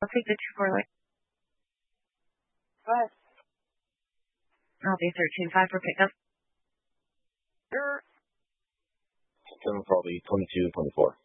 I'll take the 2-4 late. Go ahead. I'll be 13-5 for pickup. Sure. September probably 22-24.